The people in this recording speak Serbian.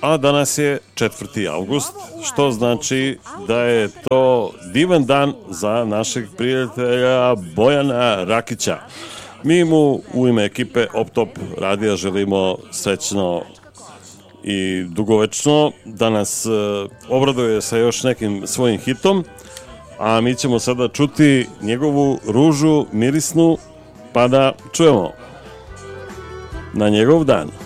a danas je 4. avgust, što znači da je to divan dan za našeg prijatelja Bojana Rakića. Mi mu u ime ekipe Optop radija želimo srećno i dugovečno da nas obraduje sa još nekim svojim hitom, a mi ćemo sada čuti njegovu ružu mirisnu, pa da čujemo na njegov dan.